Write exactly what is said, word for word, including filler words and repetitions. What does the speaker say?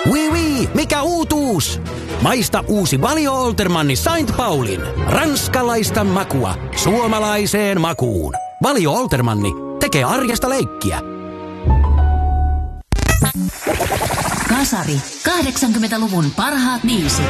Oui oui, mikä uutuus? Maista uusi Valio Oltermanni Saint Paulin. Ranskalaista makua suomalaiseen makuun. Valio Oltermanni tekee arjesta leikkiä. Kasari. kahdeksankymmentäluvun parhaat biisit.